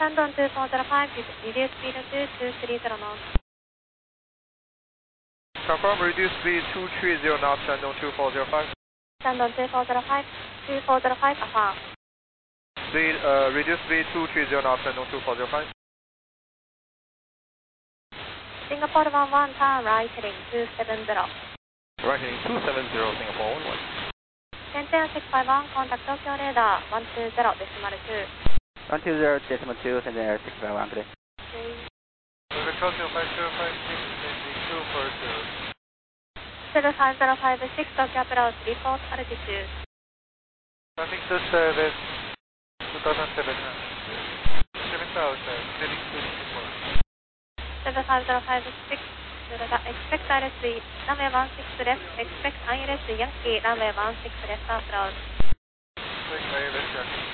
Shandong 2405, reduce speed to 230 knots. Confirm, reduce speed 230 knots, Shandong 2405. Shandong 2405, 2405, affirm. Speed, reduce speed 230 knots, Shandong 2405. Singapore 11, turn right heading 270. Right heading 270, Singapore 11. Shenzhen 651, contact Tokyo radar 120.2. 120.2, Shenzhen Air 651, good day. Tokyo 5056, 75056, Tokyo approach, report altitude. Traffic to service 2007, 7000, heading to Singapore. 75056, expect ILS, runway 16 left, expect ILS Yankee, runway 16 left approach. Expect ILS Yankee.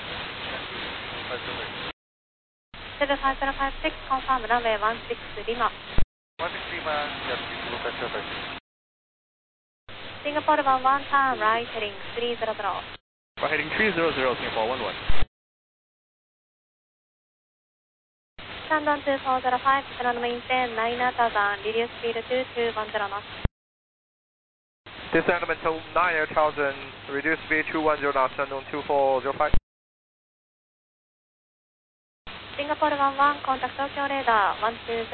75056, confirm runway 16 Lima. 16 Lima, Yankee, local traffic. Singapore 11, turn right heading 300. Right heading 300, Singapore 11. Shandong 2405, descend maintain 9000, reduce speed to 210 knots. Descend maintain 9000, reduce speed 210 knots, Shandong 2405. Singapore 11, contact Tokyo radar 120.2.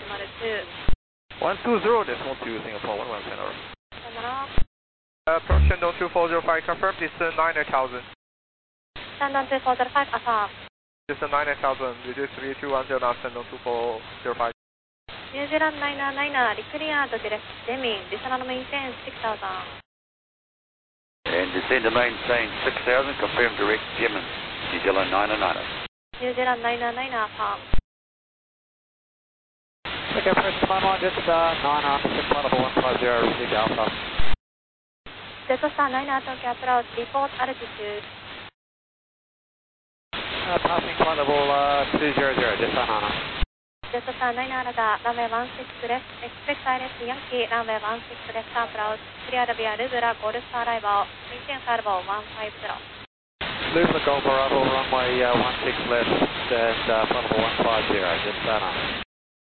120.2, Singapore 11 center. Approach Shandong 2405, confirm descend 9000. Shandong 2405, affirm. Descend 9000, reduce speed 210 knots, Shandong 2405. New Zealand 999, declared direct Deming, descend and maintain 6000. And descend and maintain 6000, confirm direct Yemen, New Zealand 999. New Zealand 999, affirm. Okay, press command line, just 9 flight level 150, received Alpha. Jetstar 99, Tokyo approach, report altitude. Passing flight level 200, Jetstar 9. Jetstar 99 radar, runway 16 left, expect ILS Yankee, runway 16 left approach, clear via Lubra, Golf arrival, maintain flight level 150. Lubra Golf arrival, runway 16 left, and flight level 150, Jetstar 9.